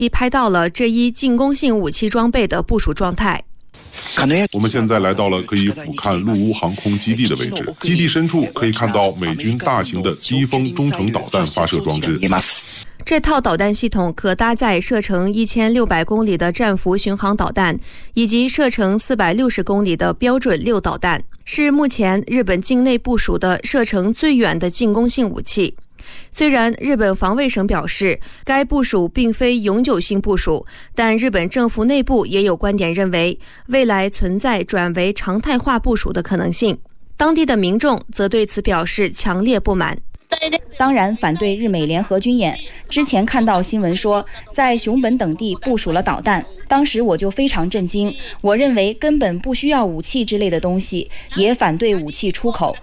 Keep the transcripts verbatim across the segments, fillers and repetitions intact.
已拍到了这一进攻性武器装备的部署状态。 我们现在来到了可以俯瞰陆乌航空基地的位置，基地深处可以看到美军大型的低风中程导弹发射装置。 这套导弹系统可搭载射程一千六百公里的战斧巡航导弹，以及射程四百六十公里的标准六导弹，是目前日本境内部署的射程最远的进攻性武器。虽然日本防卫省表示该部署并非永久性部署，但日本政府内部也有观点认为未来存在转为常态化部署的可能性。当地的民众则对此表示强烈不满。 当然反对日美联合军演，之前看到新闻说在熊本等地部署了导弹，当时我就非常震惊，我认为根本不需要武器之类的东西，也反对武器出口。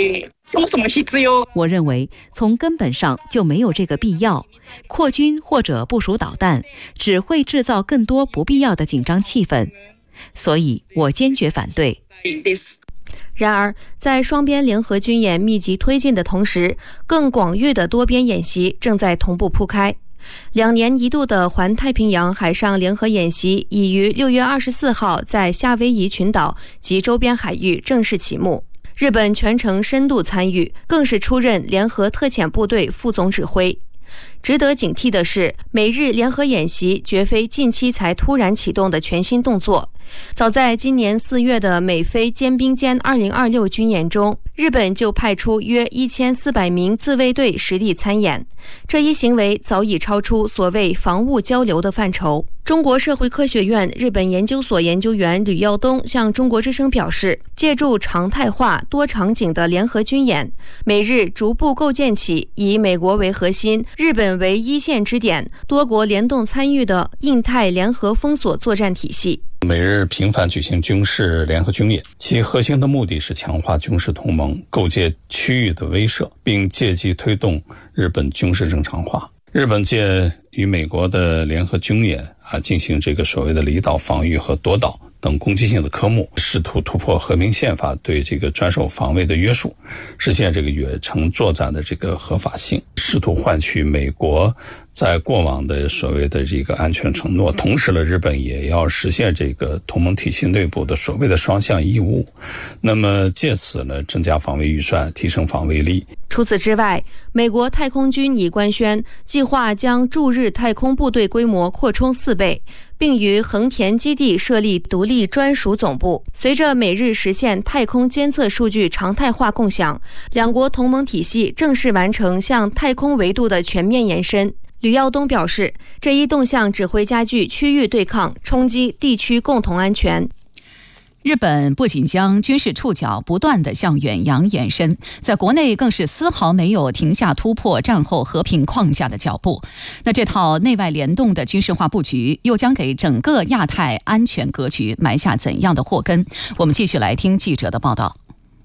我认为从根本上就没有这个必要，扩军或者部署导弹只会制造更多不必要的紧张气氛，所以我坚决反对。 然而，在双边联合军演密集推进的同时，更广域的多边演习正在同步铺开。两年一度的环太平洋海上联合演习已于六月二十四号在夏威夷群岛及周边海域正式启幕。日本全程深度参与，更是出任联合特遣部队副总指挥。值得警惕的是，美日联合演习绝非近期才突然启动的全新动作。早在今年四月的美菲肩并肩二零二六军演中，日本就派出约一千四百名自卫队实地参演，这一行为早已超出所谓防务交流的范畴。中国社会科学院日本研究所研究员吕耀东向中国之声表示，借助常态化多场景的联合军演，美日逐步构建起以美国为核心、日本为一线支点、多国联动参与的印太联合封锁作战体系。 美日频繁举行军事联合军演，其核心的目的是强化军事同盟，构建区域的威慑，并借机推动日本军事正常化。日本借与美国的联合军演啊，进行这个所谓的离岛防御和夺岛等攻击性的科目，试图突破和平宪法对这个专守防卫的约束，实现这个远程作战的这个合法性，试图换取美国在过往的所谓的这个安全承诺。同时呢，日本也要实现这个同盟体系内部的所谓的双向义务，那么借此呢，增加防卫预算，提升防卫力。 除此之外，美国太空军已官宣计划将驻日太空部队规模扩充四倍，并于横田基地设立独立专属总部。随着美日实现太空监测数据常态化共享，两国同盟体系正式完成向太空维度的全面延伸。吕耀东表示，这一动向只会加剧区域对抗，冲击地区共同安全。 日本不仅将军事触角不断地向远洋延伸，在国内更是丝毫没有停下突破战后和平框架的脚步。那这套内外联动的军事化布局，又将给整个亚太安全格局埋下怎样的祸根？我们继续来听记者的报道。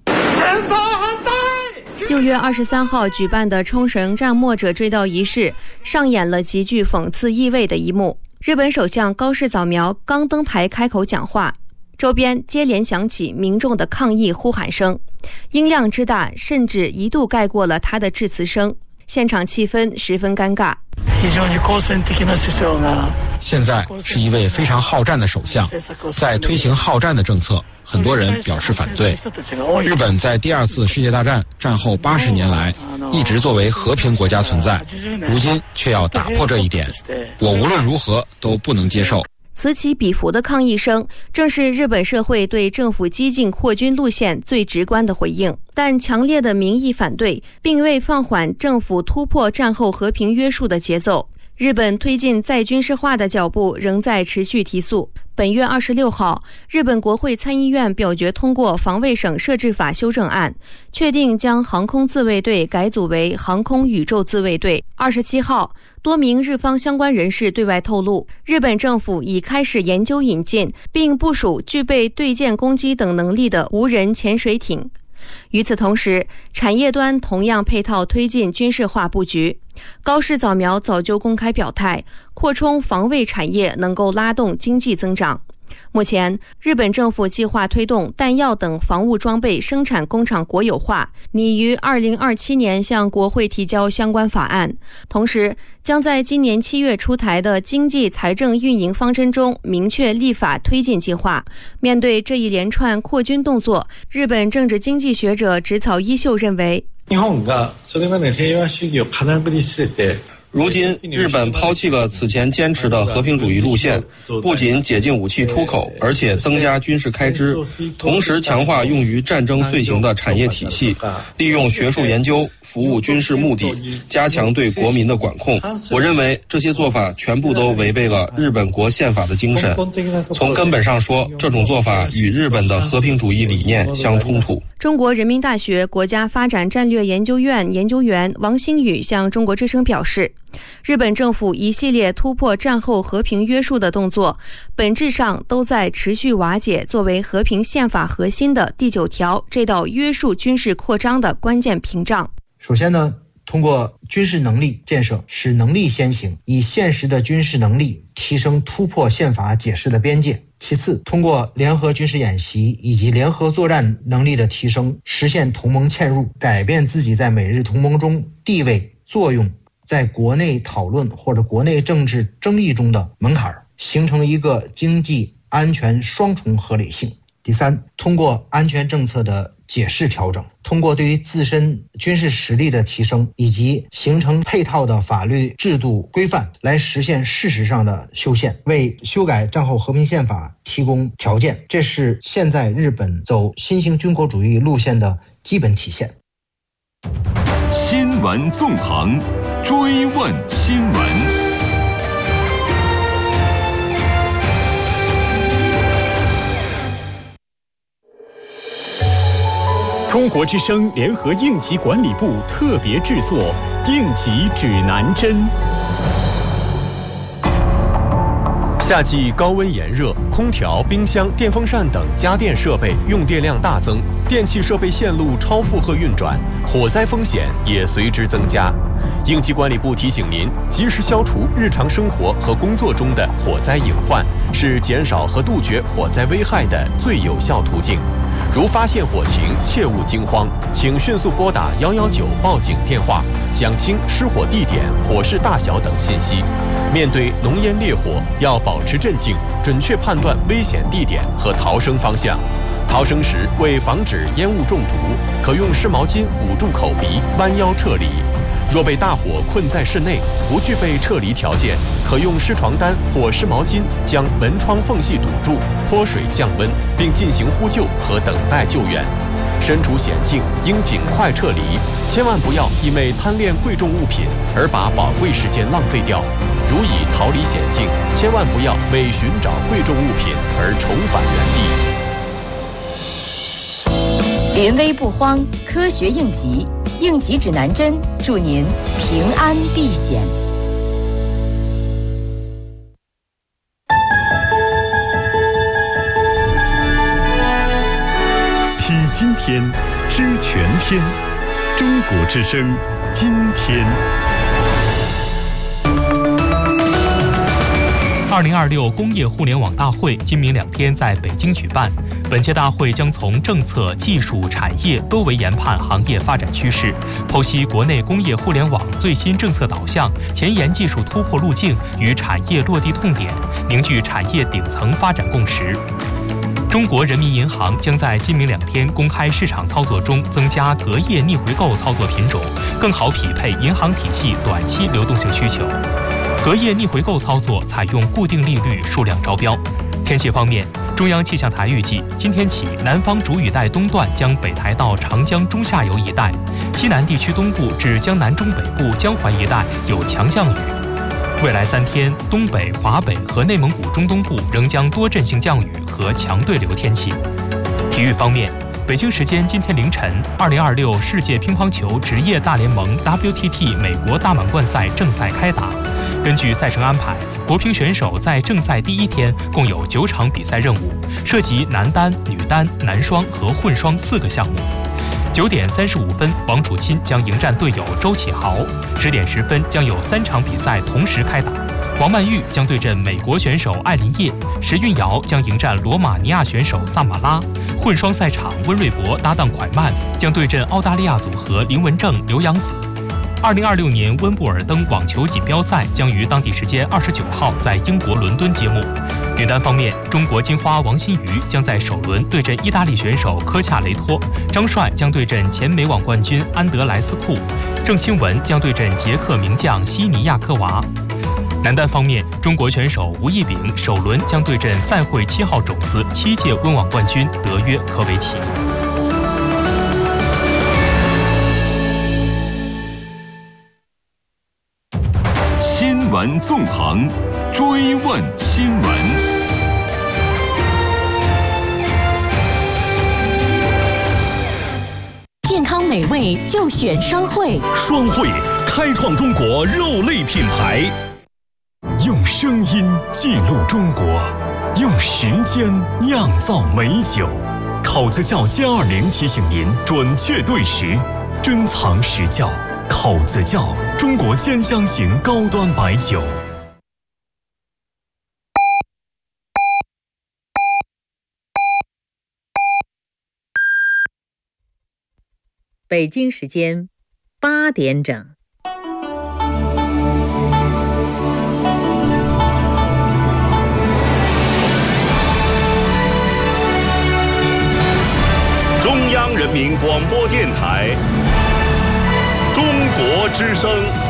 六月二十三号举办的冲绳战没者追悼仪式，上演了极具讽刺意味的一幕。日本首相高市早苗刚登台开口讲话，周边接连响起民众的抗议呼喊声，音量之大，甚至一度盖过了他的致辞声，现场气氛十分尴尬。 现在是一位非常好战的首相，在推行好战的政策，很多人表示反对。日本在第二次世界大战战后八十年来，一直作为和平国家存在，如今却要打破这一点，我无论如何都不能接受。 此起彼伏的抗议声，正是日本社会对政府激进扩军路线最直观的回应。但强烈的民意反对，并未放缓政府突破战后和平约束的节奏。日本推进再军事化的脚步仍在持续提速。本月二十六号，日本国会参议院表决通过防卫省设置法修正案，确定将航空自卫队改组为航空宇宙自卫队。二十七号，多名日方相关人士对外透露，日本政府已开始研究引进并部署具备对舰攻击等能力的无人潜水艇。与此同时，产业端同样配套推进军事化布局。高市早苗早就公开表态，扩充防卫产业能够拉动经济增长。 目前，日本政府计划推动弹药等防务装备生产工厂国有化，拟于二零二七年向国会提交相关法案。同时，将在今年七月出台的经济财政运营方针中明确立法推进计划。面对这一连串扩军动作，日本政治经济学者植草一秀认为， 如今，日本抛弃了此前坚持的和平主义路线，不仅解禁武器出口，而且增加军事开支，同时强化用于战争遂行的产业体系，利用学术研究服务军事目的，加强对国民的管控。我认为这些做法全部都违背了日本国宪法的精神。从根本上说，这种做法与日本的和平主义理念相冲突。 中国人民大学国家发展战略研究院研究员王新宇向中国之声表示，日本政府一系列突破战后和平约束的动作，本质上都在持续瓦解作为和平宪法核心的第九条这道约束军事扩张的关键屏障。 首先呢，通过军事能力建设，使能力先行，以现实的军事能力提升突破宪法解释的边界。其次，通过联合军事演习以及联合作战能力的提升，实现同盟嵌入，改变自己在美日同盟中地位、作用，在国内讨论或者国内政治争议中的门槛，形成一个经济安全双重合理性。第三，通过安全政策的解释调整，通过对于自身军事实力的提升以及形成配套的法律制度规范，来实现事实上的修宪，为修改战后和平宪法提供条件。这是现在日本走新型军国主义路线的基本体现。 新闻纵横，追问新闻。中国之声联合应急管理部特别制作《应急指南针》。 夏季高温炎热，空调、冰箱、电风扇等家电设备用电量大增，电气设备线路超负荷运转，火灾风险也随之增加。应急管理部提醒您，及时消除日常生活和工作中的火灾隐患，是减少和杜绝火灾危害的最有效途径。如发现火情，切勿惊慌，请迅速拨打一一九报警电话，讲清失火地点、火势大小等信息。面对浓烟烈火，要保持镇静，准确判断危险地点和逃生方向。逃生时，为防止烟雾中毒，可用湿毛巾捂住口鼻，弯腰撤离。若被大火困在室内，不具备撤离条件，可用湿床单或湿毛巾将门窗缝隙堵住，泼水降温，并进行呼救和等待救援。身处险境，应尽快撤离，千万不要因为贪恋贵重物品而把宝贵时间浪费掉。如已逃离险境，千万不要为寻找贵重物品而重返原地。临危不慌，科学应急，应急指南针，祝您平安避险。 听今天，知全天，中国之声，今天。 二零二六工业互联网大会今明两天在北京举办。本届大会将从政策、技术、产业多维研判行业发展趋势，剖析国内工业互联网最新政策导向、前沿技术突破路径与产业落地痛点，凝聚产业顶层发展共识。中国人民银行将在今明两天公开市场操作中增加隔夜逆回购操作品种，更好匹配银行体系短期流动性需求。隔夜逆回购操作采用固定利率数量招标。天气方面，中央气象台预计，今天起南方主雨带东段将北抬到长江中下游一带，西南地区东部至江南中北部江淮一带有强降雨。未来三天，东北、华北和内蒙古中东部仍将多阵性降雨和强对流天气。体育方面，北京时间今天凌晨，二零二六世界乒乓球职业大联盟 W T T 美国大满贯赛正赛开打。根据赛程安排，国乒选手在正赛第一天共有九场比赛任务，涉及男单、女单、男双和混双四个项目。九点三十五分，王楚钦将迎战队友周启豪。十点十分，将有三场比赛同时开打。 王曼玉将对阵美国选手艾琳叶，石运瑶将迎战罗马尼亚选手萨马拉。混双赛场，温瑞博搭档蒯曼将对阵澳大利亚组合林文正、刘洋子。二零二六年温布尔登网球锦标赛将于当地时间二十九号在英国伦敦揭幕。女单方面，中国金花王欣瑜将在首轮对阵意大利选手科恰雷托，张帅将对阵前美网冠军安德莱斯库，郑钦文将对阵捷克名将西尼亚科娃。男单方面，中国选手吴亦丙首轮将对阵赛会七号种子、七届温网冠军德约科维奇。 新闻纵横，追问新闻。 健康美味就选双汇， 双汇开创中国肉类品牌，用声音记录中国，用时间酿造美酒。口子窖歼二零提醒您准确对时，珍藏实窖。口子窖，中国兼香型高端白酒。 北京时间八点整。 中央人民广播电台。中国之声。